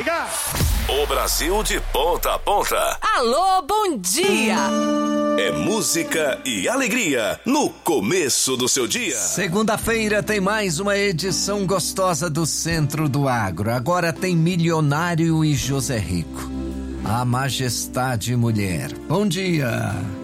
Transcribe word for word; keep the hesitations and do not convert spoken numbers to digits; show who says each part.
Speaker 1: Liga!
Speaker 2: O Brasil de ponta a ponta.
Speaker 3: Alô, bom dia!
Speaker 2: É música e alegria no começo do seu dia.
Speaker 4: Segunda-feira tem mais uma edição gostosa do Centro do Agro. Agora tem Milionário e José Rico. A Majestade Mulher. Bom dia!